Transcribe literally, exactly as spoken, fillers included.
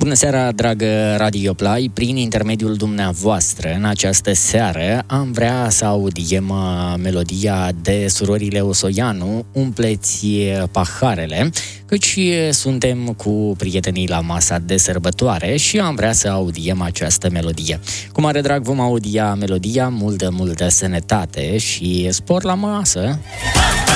Bună seara, dragă Radio Play, prin intermediul dumneavoastră, în această seară am vrea să audiem melodia de surorile Osoianu, Umpleți paharele, căci suntem cu prietenii la masa de sărbătoare și am vrea să audiem această melodie. Cu mare drag vom audia melodia, multă, multă sănătate și spor la masă.